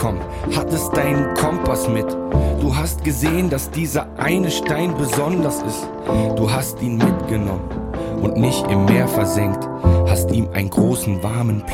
Komm, hattest deinen Kompass mit. Du hast gesehen, dass dieser eine Stein besonders ist. Du hast ihn mitgenommen und nicht im Meer versenkt. Hast ihm einen großen warmen